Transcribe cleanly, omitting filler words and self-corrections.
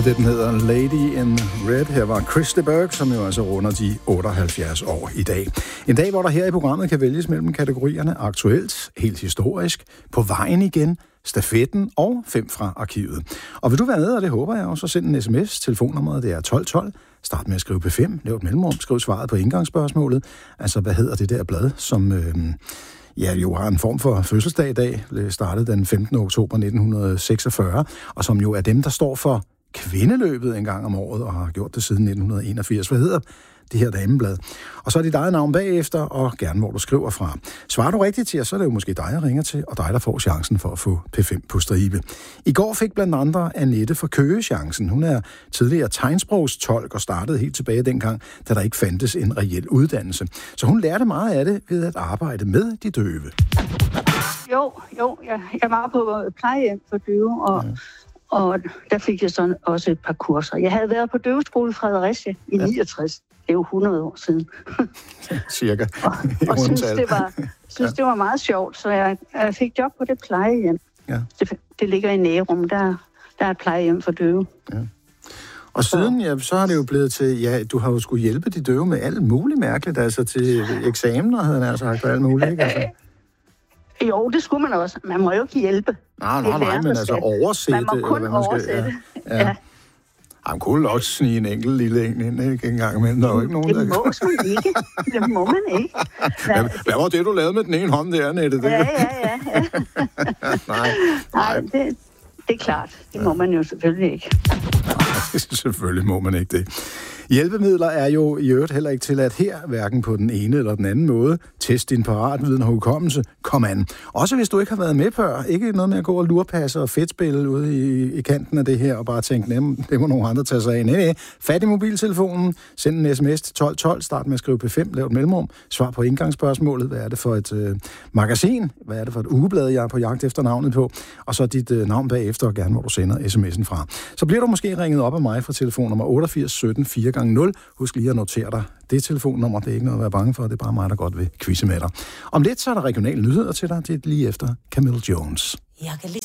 Det den hedder Lady in Red. Her var Chris de Burgh, som jo altså runder de 78 år i dag. En dag, hvor der her i programmet kan vælges mellem kategorierne aktuelt, helt historisk, på vejen igen, stafetten og 5 fra arkivet. Og vil du være med, og det håber jeg også, så send en sms. Telefonnummeret det er 1212. Start med at skrive P5, lav et mellemrum, skriv svaret på indgangsspørgsmålet. Altså, hvad hedder det der blad, som jo har en form for fødselsdag i dag. Det startede den 15. oktober 1946, og som jo er dem, der står for kvindeløbet en gang om året, og har gjort det siden 1981. Hvad hedder det her dameblad? Og så er dit eget navn bagefter, og gerne hvor du skriver fra. Svarer du rigtigt til, så er det jo måske dig, jeg ringer til, og dig, der får chancen for at få P5 på stribe. I går fik blandt andre Annette fra Køge chancen. Hun er tidligere tegnsprogstolk og startede helt tilbage dengang, da der ikke fandtes en reel uddannelse. Så hun lærte meget af det ved at arbejde med de døve. Jo, jeg var på plejehjem for døve, og der fik jeg så også et par kurser. Jeg havde været på døveskole i Fredericia i 69. Det er jo 100 år siden. Cirka. og synes, det var meget sjovt, så jeg fik job på det plejehjem. Ja. Det ligger i Nærum, der er et plejehjem for døve. Ja. Og siden, så har det jo blevet til, du har jo skulle hjælpe de døve med alt muligt mærkeligt, altså til eksamener, havde han sagt, og alt muligt, ikke? Altså. Jo, det skulle man også. Man må jo ikke hjælpe. Nej, men altså oversætte. Man må kun oversætte. Ja. Han kunne også snige en enkelt lille ind, ikke engang imellem. Der er jo ikke nogen, det må man ikke. Det må man ikke. Hvad var det, du lavede med den ene hånd der, Annette? Ja. Nej, det er klart. Det må man jo selvfølgelig ikke. Selvfølgelig må man ikke det. Hjælpemidler er jo i øvrigt heller ikke tilladt her, hverken på den ene eller den anden måde. Test din paratviden og hukommelse. Kom an. Også hvis du ikke har været med før. Ikke noget med at gå og lurpasse og fedtspille ude i kanten af det her, og bare tænke, det må nogle andre tage sig af. Nej. Fat i mobiltelefonen. Send en sms til 1212. Start med at skrive P5. Lav et mellemrum. Svar på indgangsspørgsmålet. Hvad er det for et magasin? Hvad er det for et ugeblad, jeg er på jagt efter navnet på? Og så dit navn bagefter, og gerne hvor du sender sms'en fra. Så bliver du måske ringet op af mig fra telefonnummer 88 17 4x0. Husk lige at notere dig. Det telefonnummer, det er ikke noget at være bange for. Det er bare mig, der godt vil quizze med dig. Om lidt så er der regionale nyheder til dig. Det er lige efter Camille Jones.